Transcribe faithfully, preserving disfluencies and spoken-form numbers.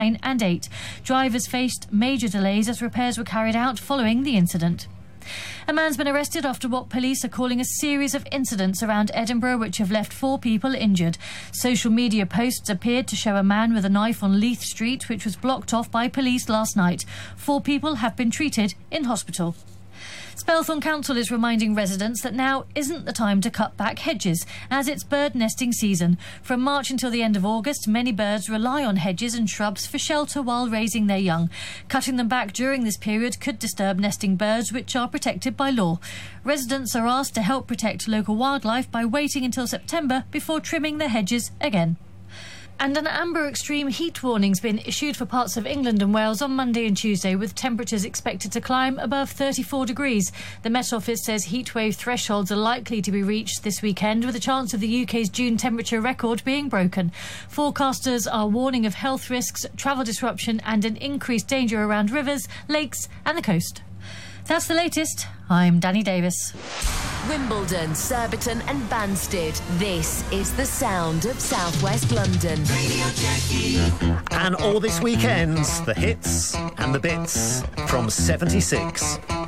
and eight. Drivers faced major delays as repairs were carried out following the incident. A man's been arrested after what police are calling a series of incidents around Edinburgh which have left four people injured. Social media posts appeared to show a man with a knife on Leith Street, which was blocked off by police last night. Four people have been treated in hospital. Spelthorne Council is reminding residents that now isn't the time to cut back hedges, as it's bird nesting season. From March until the end of August, many birds rely on hedges and shrubs for shelter while raising their young. Cutting them back during this period could disturb nesting birds, which are protected by law. Residents are asked to help protect local wildlife by waiting until September before trimming their hedges again. And an amber extreme heat warning's been issued for parts of England and Wales on Monday and Tuesday, with temperatures expected to climb above thirty-four degrees. The Met Office says heatwave thresholds are likely to be reached this weekend, with a chance of the U K's June temperature record being broken. Forecasters are warning of health risks, travel disruption and an increased danger around rivers, lakes and the coast. That's the latest. I'm Danny Davis. Wimbledon, Surbiton and Banstead. This is the sound of South West London. Radio Jackie. And all this weekend, the hits and the bits from seventy-six.